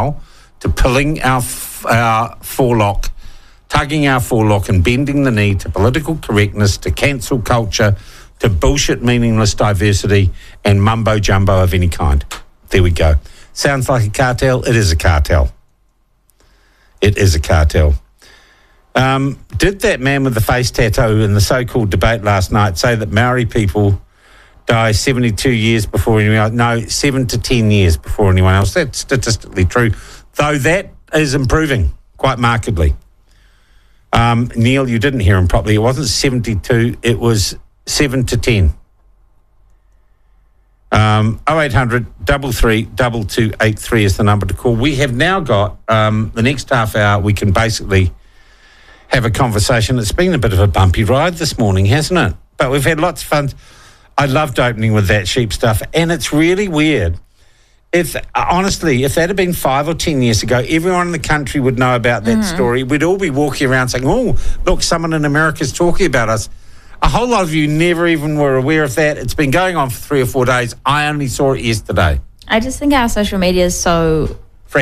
now to pulling our forelock, tugging our forelock and bending the knee to political correctness, to cancel culture, to bullshit meaningless diversity and mumbo-jumbo of any kind. There we go. Sounds like a cartel? It is a cartel. It is a cartel. Did that man with the face tattoo in the so-called debate last night say that Maori people die 72 years before anyone else? No, 7 to 10 years before anyone else. That's statistically true, though that is improving quite markedly. Neil, you didn't hear him properly. It wasn't 72, it was 7 to 10. 0800 33 2283 is the number to call. We have now got the next half hour. We can basically have a conversation. It's been a bit of a bumpy ride this morning, hasn't it? But we've had lots of fun. I loved opening with that sheep stuff, and it's really weird. Honestly, if that had been 5 or 10 years ago, everyone in the country would know about that story. We'd all be walking around saying, oh, look, someone in America's talking about us. A whole lot of you never even were aware of that. It's been going on for 3 or 4 days. I only saw it yesterday. I just think our social media is so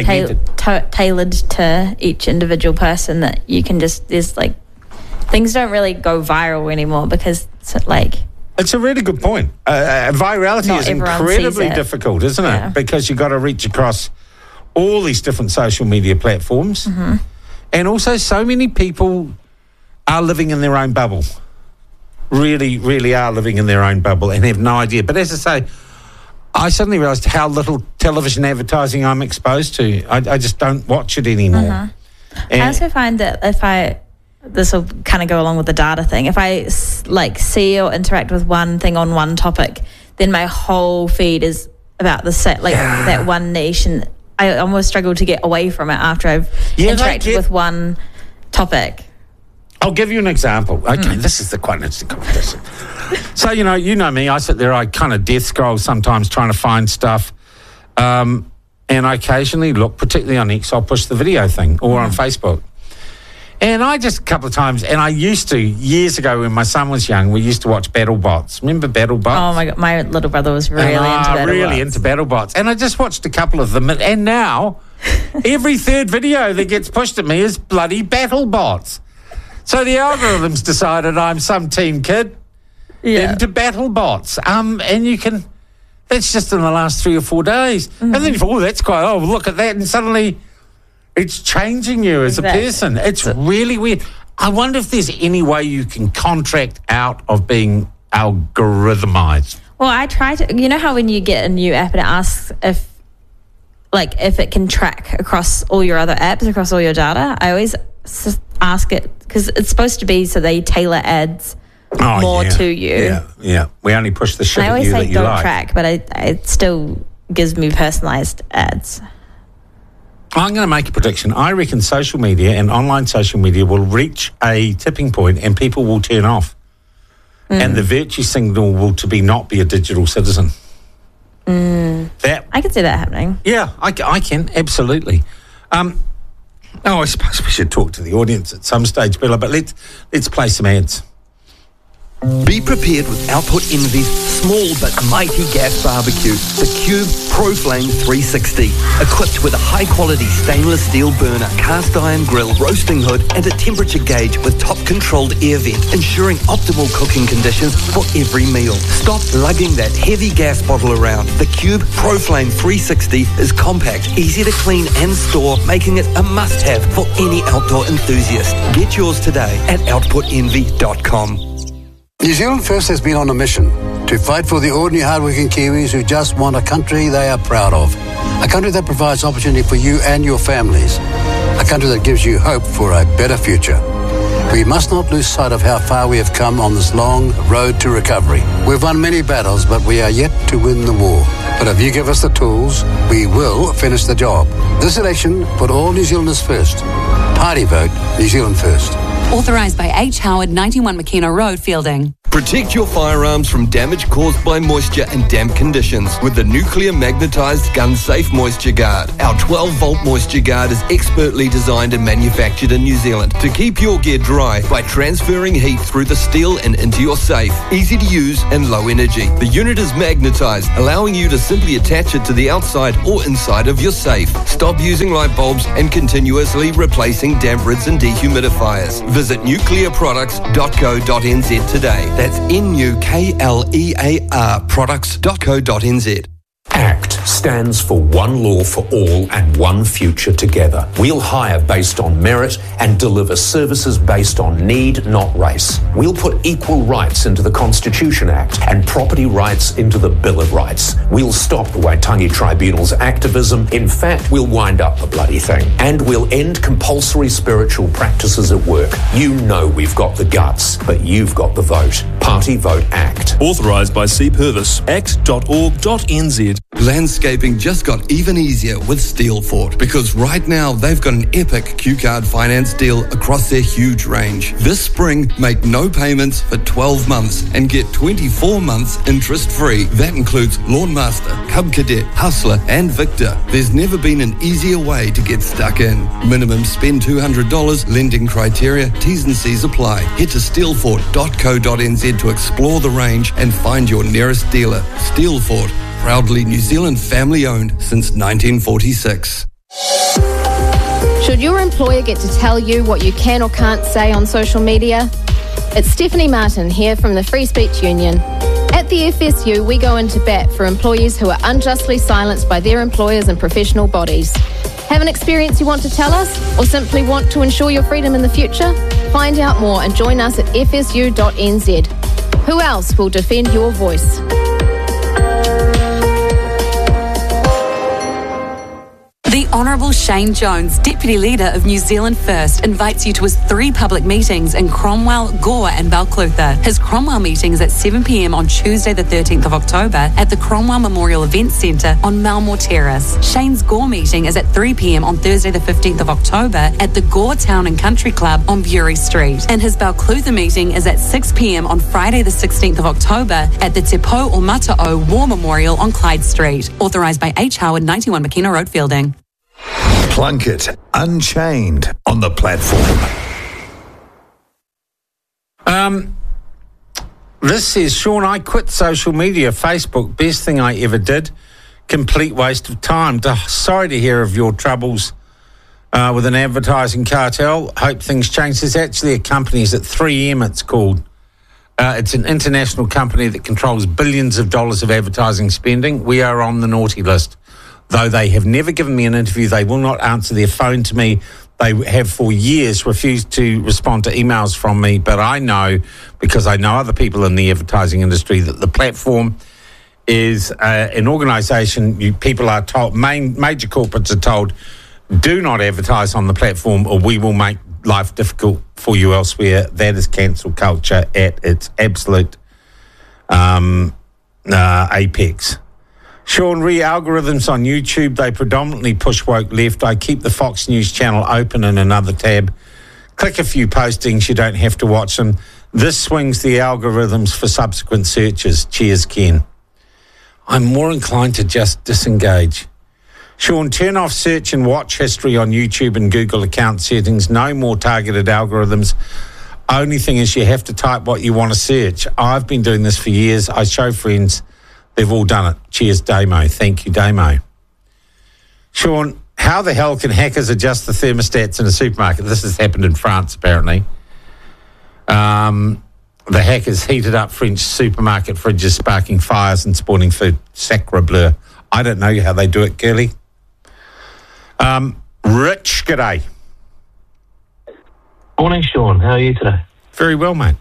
tailored to each individual person that you can just, there's like, things don't really go viral anymore because it's like... It's a really good point. Virality is incredibly difficult, isn't it? Because you've got to reach across all these different social media platforms. Mm-hmm. And also so many people are living in their own bubble. Really, really are living in their own bubble and have no idea. But as I say, I suddenly realised how little television advertising I'm exposed to. I just don't watch it anymore. Mm-hmm. I also find that this will kind of go along with the data thing. If I see or interact with one thing on one topic, then my whole feed is about that one niche, and I almost struggle to get away from it after I've interacted with one topic. I'll give you an example. Okay, this is quite an interesting conversation. So, you know me, I sit there, I kind of death scroll sometimes trying to find stuff, and I occasionally look, particularly on X, I'll push the video thing, or on Facebook. And I just a couple of times, and I used to, years ago when my son was young, we used to watch BattleBots. Remember BattleBots? Oh my God, my little brother was really into BattleBots. And I just watched a couple of them, and now every third video that gets pushed at me is bloody BattleBots. So the algorithms decided I'm some teen kid into BattleBots. And you can, that's just in the last 3 or 4 days. Mm-hmm. And then you thought, that's quite, look at that. And suddenly it's changing you as a person. It's really weird. I wonder if there's any way you can contract out of being algorithmized. Well, I try to, you know how when you get a new app and it asks if it can track across all your other apps, across all your data, I always ask it, because it's supposed to be so they tailor ads more to you. Yeah. We only push the shit at you that you like. I always say don't track, but it still gives me personalised ads. I'm going to make a prediction. I reckon social media and online social media will reach a tipping point and people will turn off. And the virtue signal will not be a digital citizen. I can see that happening. Yeah, I can, absolutely. I suppose we should talk to the audience at some stage, Bella, but let's play some ads. Be prepared with Output Envy's small but mighty gas barbecue, the Cube ProFlame 360. Equipped with a high-quality stainless steel burner, cast iron grill, roasting hood, and a temperature gauge with top-controlled air vent, ensuring optimal cooking conditions for every meal. Stop lugging that heavy gas bottle around. The Cube ProFlame 360 is compact, easy to clean and store, making it a must-have for any outdoor enthusiast. Get yours today at outputenvy.com. New Zealand First has been on a mission to fight for the ordinary hardworking Kiwis who just want a country they are proud of. A country that provides opportunity for you and your families. A country that gives you hope for a better future. We must not lose sight of how far we have come on this long road to recovery. We've won many battles, but we are yet to win the war. But if you give us the tools, we will finish the job. This election, put all New Zealanders first. Party vote, New Zealand First. Authorised by H. Howard, 91 McKenna Road, Fielding. Protect your firearms from damage caused by moisture and damp conditions with the nuclear magnetized gun safe moisture guard. Our 12-volt moisture guard is expertly designed and manufactured in New Zealand to keep your gear dry by transferring heat through the steel and into your safe. Easy to use and low energy. The unit is magnetized, allowing you to simply attach it to the outside or inside of your safe. Stop using light bulbs and continuously replacing damp rids and dehumidifiers. Visit nuclearproducts.co.nz today. That's NUKLEAR products.co.nz. ACT stands for One Law for All and One Future Together. We'll hire based on merit and deliver services based on need, not race. We'll put equal rights into the Constitution Act and property rights into the Bill of Rights. We'll stop the Waitangi Tribunal's activism. In fact, we'll wind up the bloody thing. And we'll end compulsory spiritual practices at work. You know we've got the guts, but you've got the vote. Party Vote ACT. Authorised by C. Purvis. act.org.nz. Landscaping just got even easier with Steelfort because right now they've got an epic Q-Card finance deal across their huge range. This spring, make no payments for 12 months and get 24 months interest-free. That includes Lawnmaster, Cub Cadet, Hustler and Victor. There's never been an easier way to get stuck in. Minimum spend $200, lending criteria, T's and C's apply. Head to steelfort.co.nz to explore the range and find your nearest dealer. Steelfort, proudly New Zealand family-owned since 1946. Should your employer get to tell you what you can or can't say on social media? It's Stephanie Martin here from the Free Speech Union. At the FSU, we go into bat for employees who are unjustly silenced by their employers and professional bodies. Have an experience you want to tell us, or simply want to ensure your freedom in the future? Find out more and join us at fsu.nz. Who else will defend your voice? The Honourable Shane Jones, Deputy Leader of New Zealand First, invites you to his 3 public meetings in Cromwell, Gore and Balclutha. His Cromwell meeting is at 7 p.m. on Tuesday the 13th of October at the Cromwell Memorial Events Centre on Malmore Terrace. Shane's Gore meeting is at 3 p.m. on Thursday the 15th of October at the Gore Town and Country Club on Bury Street. And his Balclutha meeting is at 6 p.m. on Friday the 16th of October at the Te Pou o Mata'o War Memorial on Clyde Street. Authorised by H. Howard, 91 McKenna Road, Fielding. Plunkett Unchained on the platform. This says, Sean, I quit social media, Facebook, best thing I ever did. Complete waste of time. Sorry to hear of your troubles with an advertising cartel. Hope things change. There's actually a company, is it 3M it's called? It's an international company that controls billions of dollars of advertising spending. We are on the naughty list. Though they have never given me an interview, they will not answer their phone to me. They have for years refused to respond to emails from me. But I know, because I know other people in the advertising industry, that the platform is an organisation. People are told, major corporates are told, do not advertise on the platform or we will make life difficult for you elsewhere. That is cancel culture at its absolute apex. Sean, algorithms on YouTube, they predominantly push woke left. I keep the Fox News channel open in another tab. Click a few postings, you don't have to watch them. This swings the algorithms for subsequent searches. Cheers, Ken. I'm more inclined to just disengage. Sean, turn off search and watch history on YouTube and Google account settings. No more targeted algorithms. Only thing is you have to type what you want to search. I've been doing this for years. I show friends. They've all done it. Cheers, Damo. Thank you, Damo. Sean, how the hell can hackers adjust the thermostats in a supermarket? This has happened in France, apparently. The hackers heated up French supermarket fridges, sparking fires and spawning food. Sacre bleu. I don't know how they do it, Curly. Rich, g'day. Morning, Sean. How are you today? Very well, mate.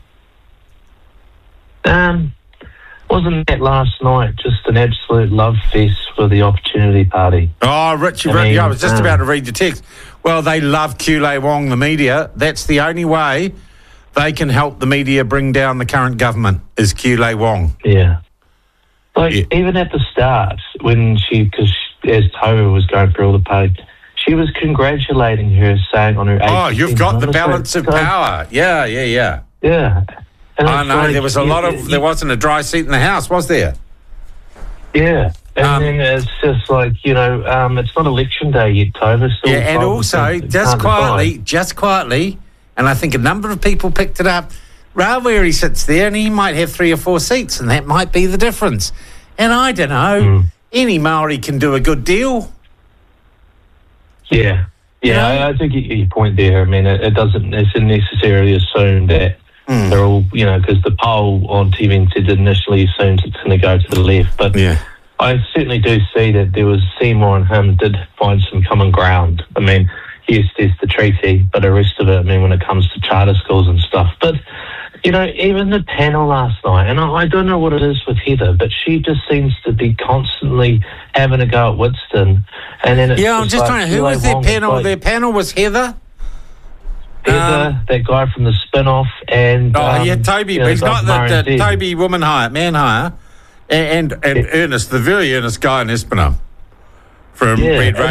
Wasn't that last night just an absolute love fest for the Opportunity Party? Oh, Rich, I was just about to read your text. Well, they love Kulei Wong, the media. That's the only way they can help the media bring down the current government, is Kulei Wong. Yeah. Even at the start, when because as Tova was going through all the party, she was congratulating her, saying on her... Oh, you've got the balance of power. Yeah. Yeah. And I it's know, like, there was there wasn't a dry seat in the house, was there? Yeah. And then it's just like, it's not election day yet, Toby. Yeah, and also, just quietly, and I think a number of people picked it up, Rawiri sits there and he might have 3 or 4 seats, and that might be the difference. And I don't know, any Maori can do a good deal. Yeah. Yeah, I think your point there, I mean, it doesn't necessarily assume that they're all, because the poll on TVNZ initially assumes it's going to go to the left. But I certainly do see that there was Seymour and him did find some common ground. I mean, yes, there's the treaty, but the rest of it, I mean, when it comes to charter schools and stuff. But, even the panel last night, and I don't know what it is with Heather, but she just seems to be constantly having a go at Winston. And then I'm just trying to, who was their panel? Their panel was Heather? Heather, that guy from the spin-off, and... Toby, but he's not the Toby man hire, and Ernest, the very earnest guy in Espinal from Red Radio.